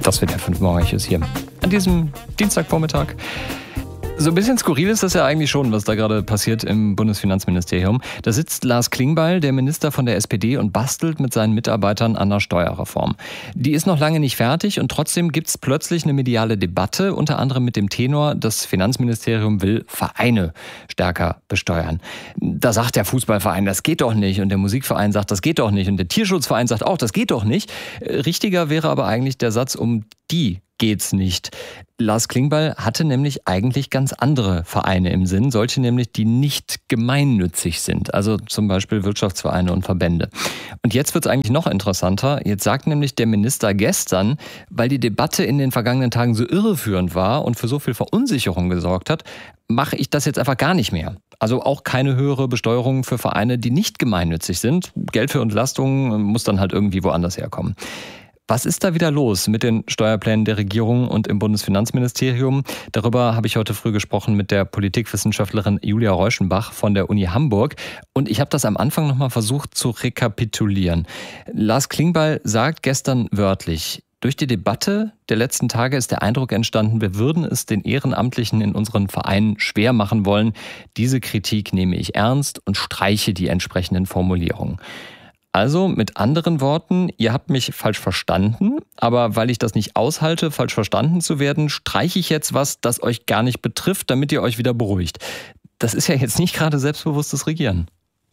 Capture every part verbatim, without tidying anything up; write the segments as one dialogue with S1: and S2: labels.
S1: Das wird der fünfmorgens hier an diesem Dienstagvormittag. So ein bisschen skurril ist das ja eigentlich schon, was da gerade passiert im Bundesfinanzministerium. Da sitzt Lars Klingbeil, der Minister von der S P D, und bastelt mit seinen Mitarbeitern an der Steuerreform. Die ist noch lange nicht fertig und trotzdem gibt es plötzlich eine mediale Debatte, unter anderem mit dem Tenor, das Finanzministerium will Vereine stärker besteuern. Da sagt der Fußballverein, das geht doch nicht, und der Musikverein sagt, das geht doch nicht, und der Tierschutzverein sagt auch, das geht doch nicht. Richtiger wäre aber eigentlich der Satz, um die geht's nicht. Lars Klingbeil hatte nämlich eigentlich ganz andere Vereine im Sinn, solche nämlich, die nicht gemeinnützig sind, also zum Beispiel Wirtschaftsvereine und Verbände. Und jetzt wird's eigentlich noch interessanter. Jetzt sagt nämlich der Minister gestern, weil die Debatte in den vergangenen Tagen so irreführend war und für so viel Verunsicherung gesorgt hat, mache ich das jetzt einfach gar nicht mehr. Also auch keine höhere Besteuerung für Vereine, die nicht gemeinnützig sind. Geld für Entlastungen muss dann halt irgendwie woanders herkommen. Was ist da wieder los mit den Steuerplänen der Regierung und im Bundesfinanzministerium? Darüber habe ich heute früh gesprochen mit der Politikwissenschaftlerin Julia Reuschenbach von der Uni Hamburg. Und ich habe das am Anfang nochmal versucht zu rekapitulieren. Lars Klingbeil sagt gestern wörtlich: Durch die Debatte der letzten Tage ist der Eindruck entstanden, wir würden es den Ehrenamtlichen in unseren Vereinen schwer machen wollen. Diese Kritik nehme ich ernst und streiche die entsprechenden Formulierungen. Also mit anderen Worten, ihr habt mich falsch verstanden, aber weil ich das nicht aushalte, falsch verstanden zu werden, streiche ich jetzt was, das euch gar nicht betrifft, damit ihr euch wieder beruhigt. Das ist ja jetzt nicht gerade selbstbewusstes Regieren.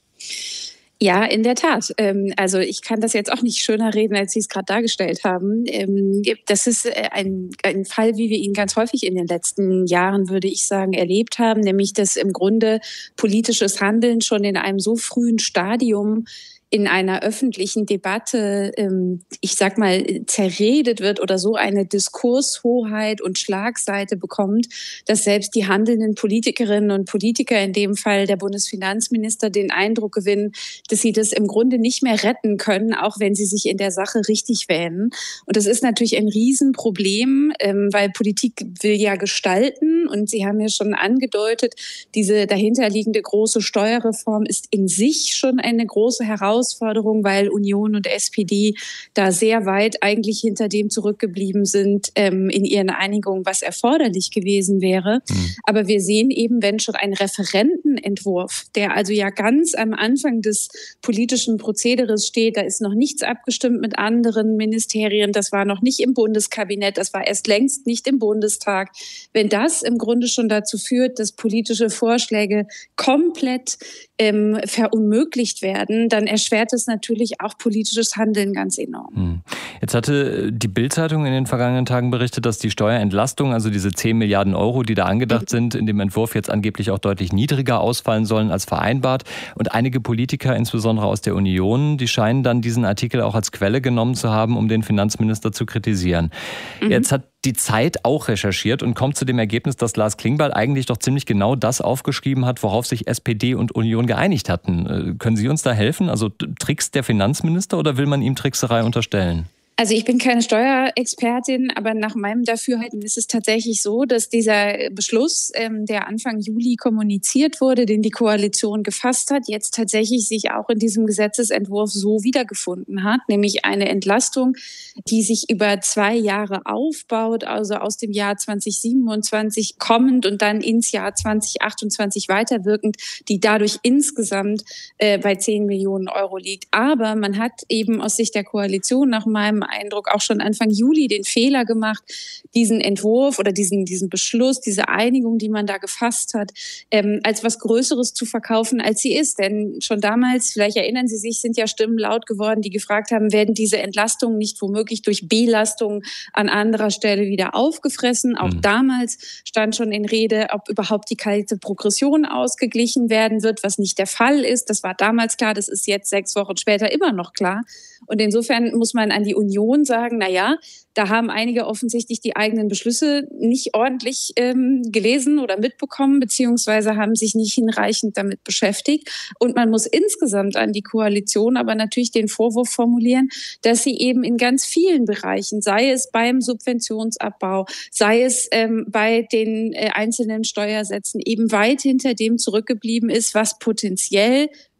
S2: Ja, in der Tat. Also ich kann das jetzt auch nicht schöner reden, als Sie es gerade dargestellt haben. Das ist ein, ein Fall, wie wir ihn ganz häufig in den letzten Jahren, würde ich sagen, erlebt haben, nämlich dass im Grunde politisches Handeln schon in einem so frühen Stadium in einer öffentlichen Debatte, ich sag mal, zerredet wird oder so eine Diskurshoheit und Schlagseite bekommt, dass selbst die handelnden Politikerinnen und Politiker, in dem Fall der Bundesfinanzminister, den Eindruck gewinnen, dass sie das im Grunde nicht mehr retten können, auch wenn sie sich in der Sache richtig wähnen. Und das ist natürlich ein Riesenproblem, weil Politik will ja gestalten, und Sie haben ja schon angedeutet, diese dahinterliegende große Steuerreform ist in sich schon eine große Herausforderung. Herausforderung, weil Union und S P D da sehr weit eigentlich hinter dem zurückgeblieben sind ähm, in ihren Einigungen, was erforderlich gewesen wäre. Mhm. Aber wir sehen eben, wenn schon ein Referentenentwurf, der also ja ganz am Anfang des politischen Prozederes steht, da ist noch nichts abgestimmt mit anderen Ministerien, das war noch nicht im Bundeskabinett, das war erst längst nicht im Bundestag. Wenn das im Grunde schon dazu führt, dass politische Vorschläge komplett ähm, verunmöglicht werden, dann erschwert es natürlich auch politisches Handeln ganz enorm.
S1: Jetzt hatte die Bild-Zeitung in den vergangenen Tagen berichtet, dass die Steuerentlastung, also diese zehn Milliarden Euro, die da angedacht sind, in dem Entwurf jetzt angeblich auch deutlich niedriger ausfallen sollen als vereinbart. Und einige Politiker, insbesondere aus der Union, die scheinen dann diesen Artikel auch als Quelle genommen zu haben, um den Finanzminister zu kritisieren. Mhm. Jetzt hat die Zeit auch recherchiert und kommt zu dem Ergebnis, dass Lars Klingbeil eigentlich doch ziemlich genau das aufgeschrieben hat, worauf sich S P D und Union geeinigt hatten. Können Sie uns da helfen? Also trickst der Finanzminister oder will man ihm Trickserei unterstellen?
S2: Also ich bin keine Steuerexpertin, aber nach meinem Dafürhalten ist es tatsächlich so, dass dieser Beschluss, ähm, der Anfang Juli kommuniziert wurde, den die Koalition gefasst hat, jetzt tatsächlich sich auch in diesem Gesetzesentwurf so wiedergefunden hat, nämlich eine Entlastung, die sich über zwei Jahre aufbaut, also aus dem Jahr zwanzig siebenundzwanzig kommend und dann ins Jahr zwanzig achtundzwanzig weiterwirkend, die dadurch insgesamt äh, bei zehn Millionen Euro liegt. Aber man hat eben aus Sicht der Koalition nach meinem Eindruck auch schon Anfang Juli den Fehler gemacht, diesen Entwurf oder diesen, diesen Beschluss, diese Einigung, die man da gefasst hat, ähm, als was Größeres zu verkaufen, als sie ist. Denn schon damals, vielleicht erinnern Sie sich, sind ja Stimmen laut geworden, die gefragt haben, werden diese Entlastungen nicht womöglich durch Belastungen an anderer Stelle wieder aufgefressen? Auch mhm. damals stand schon in Rede, ob überhaupt die kalte Progression ausgeglichen werden wird, was nicht der Fall ist. Das war damals klar, das ist jetzt sechs Wochen später immer noch klar. Und insofern muss man an die Union sagen, na ja, da haben einige offensichtlich die eigenen Beschlüsse nicht ordentlich ähm, gelesen oder mitbekommen, beziehungsweise haben sich nicht hinreichend damit beschäftigt. Und man muss insgesamt an die Koalition aber natürlich den Vorwurf formulieren, dass sie eben in ganz vielen Bereichen, sei es beim Subventionsabbau, sei es ähm, bei den äh, einzelnen Steuersätzen, eben weit hinter dem zurückgeblieben ist, was potenziell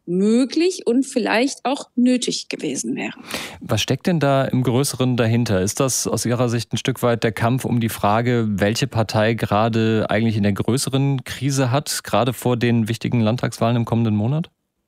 S2: möglich und vielleicht auch nötig gewesen wäre.
S1: Was steckt denn da im Größeren dahinter? Ist das aus Ihrer Sicht ein Stück weit der Kampf um die Frage, welche Partei gerade eigentlich in der größeren Krise hat, gerade vor den wichtigen Landtagswahlen im kommenden Monat?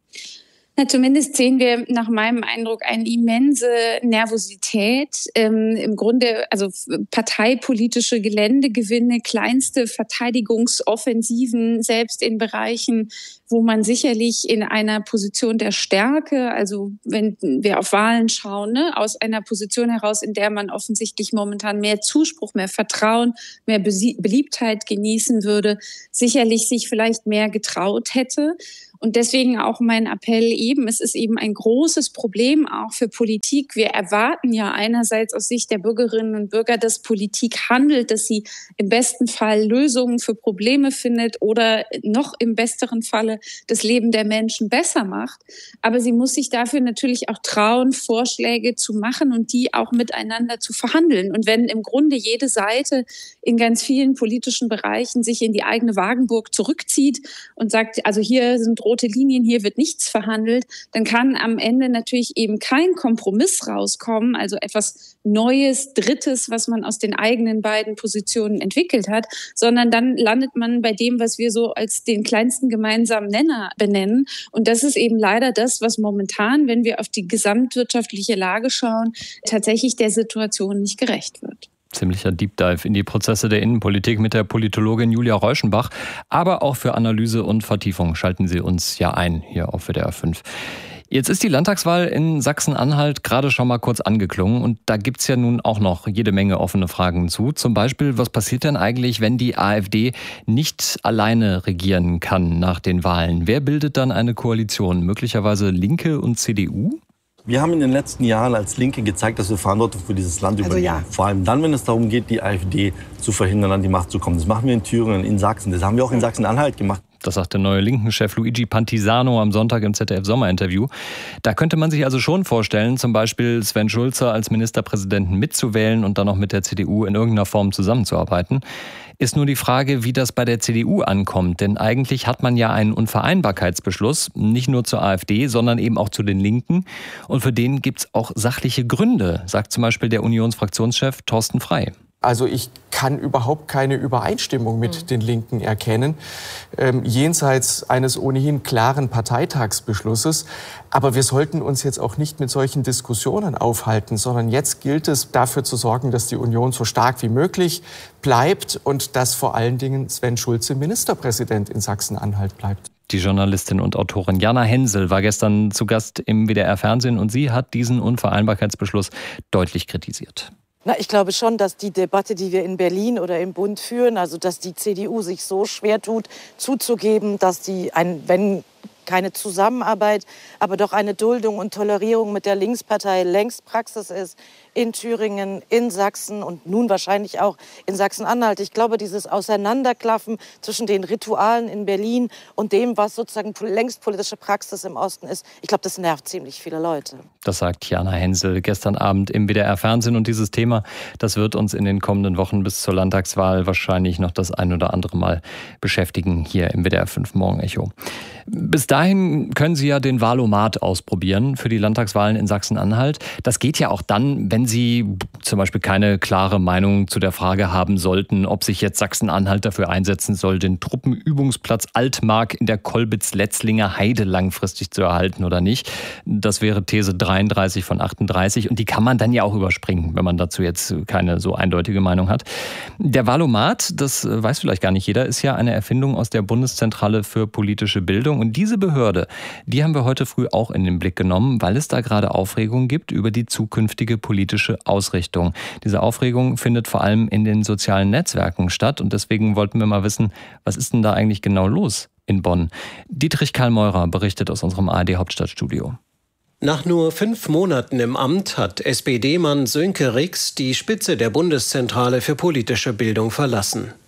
S2: Na, zumindest sehen wir nach meinem Eindruck eine immense Nervosität. Ähm, im Grunde, also parteipolitische Geländegewinne, kleinste Verteidigungsoffensiven, selbst in Bereichen, wo man sicherlich in einer Position der Stärke, also wenn wir auf Wahlen schauen, ne, aus einer Position heraus, in der man offensichtlich momentan mehr Zuspruch, mehr Vertrauen, mehr Beliebtheit genießen würde, sicherlich sich vielleicht mehr getraut hätte. Und deswegen auch mein Appell eben, es ist eben ein großes Problem auch für Politik. Wir erwarten ja einerseits aus Sicht der Bürgerinnen und Bürger, dass Politik handelt, dass sie im besten Fall Lösungen für Probleme findet oder noch im besseren Falle das Leben der Menschen besser macht. Aber sie muss sich dafür natürlich auch trauen, Vorschläge zu machen und die auch miteinander zu verhandeln. Und wenn im Grunde jede Seite in ganz vielen politischen Bereichen sich in die eigene Wagenburg zurückzieht und sagt, also hier sind rote Linien, hier wird nichts verhandelt, dann kann am Ende natürlich eben kein Kompromiss rauskommen, also etwas Neues, Drittes, was man aus den eigenen beiden Positionen entwickelt hat, sondern dann landet man bei dem, was wir so als den kleinsten gemeinsamen Nenner benennen. Und das ist eben leider das, was momentan, wenn wir auf die gesamtwirtschaftliche Lage schauen, tatsächlich der Situation nicht gerecht wird.
S1: Ziemlicher Deep Dive in die Prozesse der Innenpolitik mit der Politologin Julia Reuschenbach. Aber auch für Analyse und Vertiefung schalten Sie uns ja ein, hier auf W D R fünf. Jetzt ist die Landtagswahl in Sachsen-Anhalt gerade schon mal kurz angeklungen. Und da gibt's ja nun auch noch jede Menge offene Fragen zu. Zum Beispiel, was passiert denn eigentlich, wenn die AfD nicht alleine regieren kann nach den Wahlen? Wer bildet dann eine Koalition? Möglicherweise Linke und C D U?
S3: Wir haben in den letzten Jahren als Linke gezeigt, dass wir Verantwortung für dieses Land
S4: also
S3: übernehmen.
S4: Ja.
S3: Vor allem dann, wenn es darum geht, die AfD zu verhindern, an die Macht zu kommen. Das machen wir in Thüringen, in Sachsen. Das haben wir auch in Sachsen-Anhalt gemacht.
S1: Das sagt der neue Linken-Chef Luigi Pantisano am Sonntag im Z D F-Sommerinterview. Da könnte man sich also schon vorstellen, zum Beispiel Sven Schulze als Ministerpräsidenten mitzuwählen und dann auch mit der C D U in irgendeiner Form zusammenzuarbeiten. Ist nur die Frage, wie das bei der C D U ankommt. Denn eigentlich hat man ja einen Unvereinbarkeitsbeschluss, nicht nur zur AfD, sondern eben auch zu den Linken. Und für den gibt's auch sachliche Gründe, sagt zum Beispiel der Unionsfraktionschef Thorsten Frey.
S5: Also ich kann überhaupt keine Übereinstimmung mit mhm. den Linken erkennen, ähm, jenseits eines ohnehin klaren Parteitagsbeschlusses. Aber wir sollten uns jetzt auch nicht mit solchen Diskussionen aufhalten, sondern jetzt gilt es, dafür zu sorgen, dass die Union so stark wie möglich bleibt und dass vor allen Dingen Sven Schulze Ministerpräsident in Sachsen-Anhalt bleibt.
S1: Die Journalistin und Autorin Jana Hensel war gestern zu Gast im W D R-Fernsehen und sie hat diesen Unvereinbarkeitsbeschluss deutlich kritisiert.
S4: Na, ich glaube schon, dass die Debatte, die wir in Berlin oder im Bund führen, also dass die C D U sich so schwer tut, zuzugeben, dass die, ein, wenn keine Zusammenarbeit, aber doch eine Duldung und Tolerierung mit der Linkspartei längst Praxis ist, in Thüringen, in Sachsen und nun wahrscheinlich auch in Sachsen-Anhalt. Ich glaube, dieses Auseinanderklaffen zwischen den Ritualen in Berlin und dem, was sozusagen längst politische Praxis im Osten ist, ich glaube, das nervt ziemlich viele Leute.
S1: Das sagt Jana Hensel gestern Abend im W D R-Fernsehen. Und dieses Thema, das wird uns in den kommenden Wochen bis zur Landtagswahl wahrscheinlich noch das ein oder andere Mal beschäftigen, hier im W D R fünf Morgenecho. Bis dahin können Sie ja den Wahlomat ausprobieren für die Landtagswahlen in Sachsen-Anhalt. Das geht ja auch dann, wenn Sie zum Beispiel keine klare Meinung zu der Frage haben sollten, ob sich jetzt Sachsen-Anhalt dafür einsetzen soll, den Truppenübungsplatz Altmark in der Kolbitz-Letzlinger Heide langfristig zu erhalten oder nicht. Das wäre These dreiunddreißig von achtunddreißig und die kann man dann ja auch überspringen, wenn man dazu jetzt keine so eindeutige Meinung hat. Der Wahlomat, das weiß vielleicht gar nicht jeder, ist ja eine Erfindung aus der Bundeszentrale für politische Bildung. Und diese Behörde, die haben wir heute früh auch in den Blick genommen, weil es da gerade Aufregung gibt über die zukünftige politische Ausrichtung. Diese Aufregung findet vor allem in den sozialen Netzwerken statt. Und deswegen wollten wir mal wissen, was ist denn da eigentlich genau los in Bonn? Dietrich Karl-Meurer berichtet aus unserem A R D-Hauptstadtstudio.
S6: Nach nur fünf Monaten im Amt hat S P D-Mann Sönke Rix die Spitze der Bundeszentrale für politische Bildung verlassen.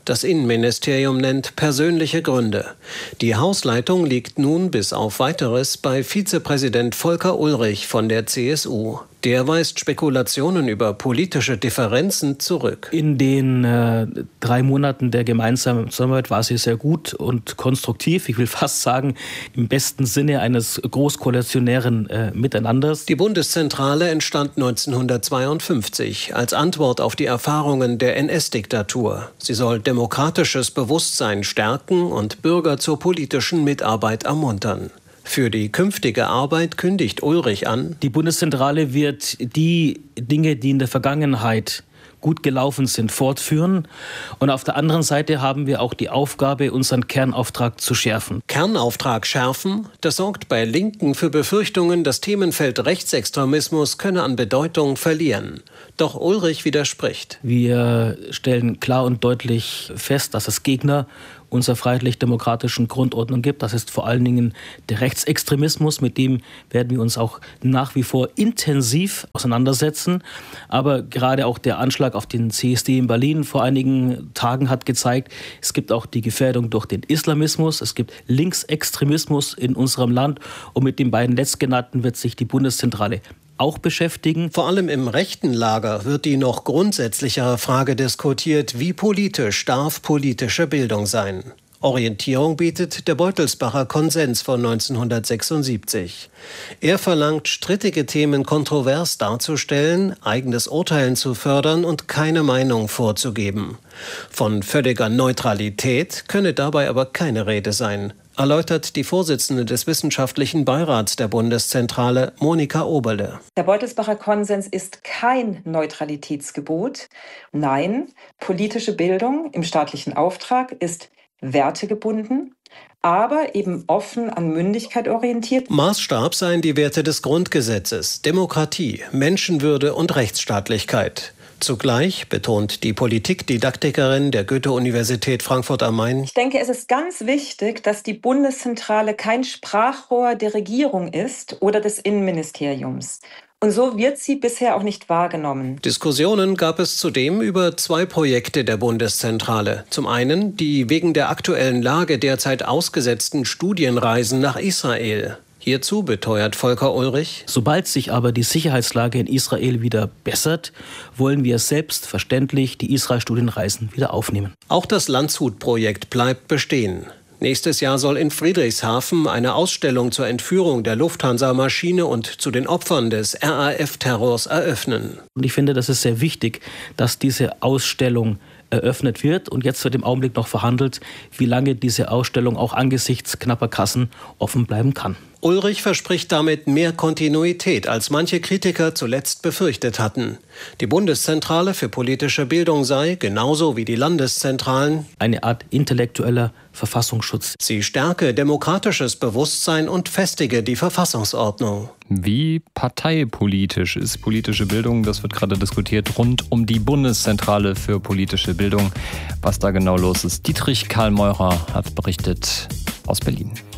S6: Das Innenministerium nennt persönliche Gründe. Die Hausleitung liegt nun bis auf Weiteres bei Vizepräsident Volker Ullrich von der C S U. Der weist Spekulationen über politische Differenzen zurück.
S7: In den äh, drei Monaten der gemeinsamen Zusammenarbeit war sie sehr gut und konstruktiv. Ich will fast sagen, im besten Sinne eines großkoalitionären äh, Miteinanders.
S6: Die Bundeszentrale entstand neunzehnhundertzweiundfünfzig als Antwort auf die Erfahrungen der N S-Diktatur. Sie soll demokratisches Bewusstsein stärken und Bürger zur politischen Mitarbeit ermuntern. Für die künftige Arbeit kündigt Ullrich an:
S7: Die Bundeszentrale wird die Dinge, die in der Vergangenheit gut gelaufen sind, fortführen. Und auf der anderen Seite haben wir auch die Aufgabe, unseren Kernauftrag zu schärfen.
S6: Kernauftrag schärfen? Das sorgt bei Linken für Befürchtungen, das Themenfeld Rechtsextremismus könne an Bedeutung verlieren. Doch Ullrich widerspricht.
S7: Wir stellen klar und deutlich fest, dass es Gegner unserer freiheitlich-demokratischen Grundordnung gibt. Das ist vor allen Dingen der Rechtsextremismus, mit dem werden wir uns auch nach wie vor intensiv auseinandersetzen. Aber gerade auch der Anschlag auf den C S D in Berlin vor einigen Tagen hat gezeigt, es gibt auch die Gefährdung durch den Islamismus, es gibt Linksextremismus in unserem Land und mit den beiden letztgenannten wird sich die Bundeszentrale auch beschäftigen.
S6: Vor allem im rechten Lager wird die noch grundsätzlichere Frage diskutiert: Wie politisch darf politische Bildung sein? Orientierung bietet der Beutelsbacher Konsens von neunzehnhundertsechsundsiebzig. Er verlangt, strittige Themen kontrovers darzustellen, eigenes Urteilen zu fördern und keine Meinung vorzugeben. Von völliger Neutralität könne dabei aber keine Rede sein, erläutert die Vorsitzende des Wissenschaftlichen Beirats der Bundeszentrale, Monika Oberle.
S8: Der Beutelsbacher Konsens ist kein Neutralitätsgebot. Nein, politische Bildung im staatlichen Auftrag ist wertegebunden, aber eben offen an Mündigkeit orientiert.
S6: Maßstab seien die Werte des Grundgesetzes, Demokratie, Menschenwürde und Rechtsstaatlichkeit. Zugleich betont die Politikdidaktikerin der Goethe-Universität Frankfurt am Main:
S8: Ich denke, es ist ganz wichtig, dass die Bundeszentrale kein Sprachrohr der Regierung ist oder des Innenministeriums. Und so wird sie bisher auch nicht wahrgenommen.
S6: Diskussionen gab es zudem über zwei Projekte der Bundeszentrale. Zum einen die wegen der aktuellen Lage derzeit ausgesetzten Studienreisen nach Israel. Hierzu beteuert Volker Ullrich:
S7: Sobald sich aber die Sicherheitslage in Israel wieder bessert, wollen wir selbstverständlich die Israel-Studienreisen wieder aufnehmen.
S6: Auch das Landshut-Projekt bleibt bestehen. Nächstes Jahr soll in Friedrichshafen eine Ausstellung zur Entführung der Lufthansa-Maschine und zu den Opfern des R A F-Terrors eröffnen.
S7: Und ich finde, das ist sehr wichtig, dass diese Ausstellung eröffnet wird. Und jetzt wird im Augenblick noch verhandelt, wie lange diese Ausstellung auch angesichts knapper Kassen offen bleiben kann.
S6: Ullrich verspricht damit mehr Kontinuität, als manche Kritiker zuletzt befürchtet hatten. Die Bundeszentrale für politische Bildung sei, genauso wie die Landeszentralen,
S7: eine Art intellektueller Verfassungsschutz.
S6: Sie stärke demokratisches Bewusstsein und festige die Verfassungsordnung.
S1: Wie parteipolitisch ist politische Bildung? Das wird gerade diskutiert rund um die Bundeszentrale für politische Bildung. Was da genau los ist, Dietrich Karl Meurer hat berichtet aus Berlin.